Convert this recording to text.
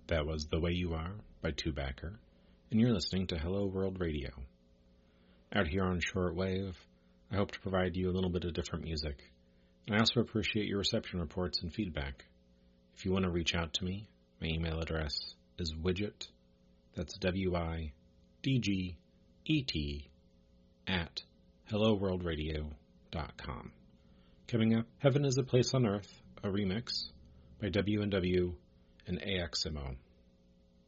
That was The Way You Are by Tubacker, and you're listening to Hello World Radio. Out here on shortwave, I hope to provide you a little bit of different music, and I also appreciate your reception reports and feedback. If you want to reach out to me, my email address is widget, that's WIDGET, at helloworldradio.com. Coming up, Heaven is a Place on Earth, a remix by W&W and AX Simo.